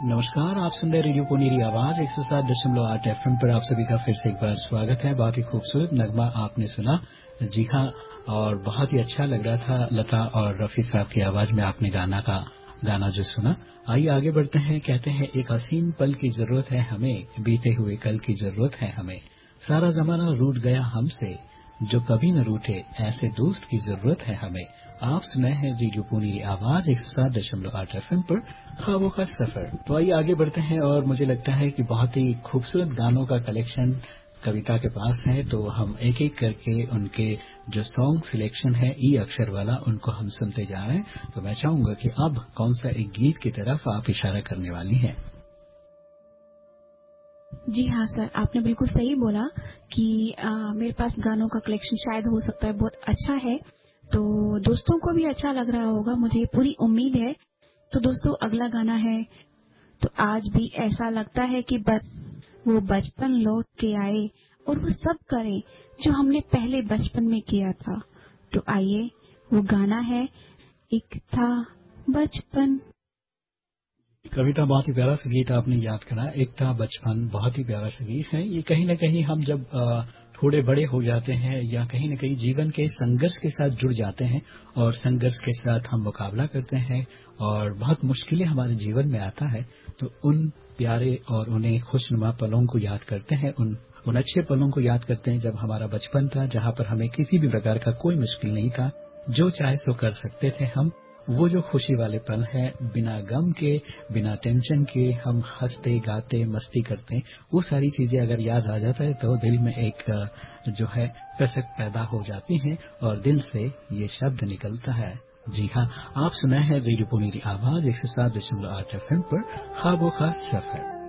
नमस्कार, आप सुन रहे रेडियो पुनीरी आवाज 107.8 एफएम पर। आप सभी का फिर से एक बार स्वागत है। बहुत ही खूबसूरत नगमा आपने सुना। जी हाँ, और बहुत ही अच्छा लग रहा था। लता और रफी साहब की आवाज में आपने गाना जो सुना। आइए आगे बढ़ते हैं। कहते हैं एक हसीन पल की जरूरत है हमें, बीते हुए कल की जरूरत है हमें। सारा जमाना रूठ गया हमसे, जो कभी न रूठे ऐसे दोस्त की जरूरत है हमें। आप सुने हैं रेडियो पुनीरी आवाज 107.8 एफएम पर, ख्वाबों का सफर। तो आइए आगे बढ़ते हैं। और मुझे लगता है कि बहुत ही खूबसूरत गानों का कलेक्शन कविता के पास है, तो हम एक एक करके उनके जो सॉन्ग सिलेक्शन है ई अक्षर वाला, उनको हम सुनते जा रहे हैं। तो मैं चाहूंगा कि अब कौन सा एक गीत की तरफ आप इशारा करने वाली हैं। जी हाँ सर, आपने बिल्कुल सही बोला कि मेरे पास गानों का कलेक्शन शायद हो सकता है बहुत अच्छा है, तो दोस्तों को भी अच्छा लग रहा होगा, मुझे पूरी उम्मीद है। तो दोस्तों, अगला गाना है। तो आज भी ऐसा लगता है कि बस वो बचपन लौट के आए और वो सब करें जो हमने पहले बचपन में किया था। तो आइए, वो गाना है एक था बचपन। कविता, बहुत ही प्यारा सा गीत आपने याद करा। एक था बचपन, बहुत ही प्यारा सा गीत है। ये कहीं न कहीं हम जब थोड़े बड़े हो जाते हैं या कहीं न कहीं जीवन के संघर्ष के साथ जुड़ जाते हैं और संघर्ष के साथ हम मुकाबला करते हैं और बहुत मुश्किलें हमारे जीवन में आता है, तो उन प्यारे और उन्हें खुशनुमा पलों को याद करते हैं, उन अच्छे पलों को याद करते हैं जब हमारा बचपन था, जहाँ पर हमें किसी भी प्रकार का कोई मुश्किल नहीं था, जो चाहे सो कर सकते थे हम। वो जो खुशी वाले पल हैं, बिना गम के, बिना टेंशन के हम हंसते गाते मस्ती करते, वो सारी चीजें अगर याद आ जाता है तो दिल में एक जो है कसक पैदा हो जाती है और दिल से ये शब्द निकलता है। जी हाँ, आप सुना है रेडियो पुनीरी आवाज 107.8 एफएम पर, ख्वाबों का सफर।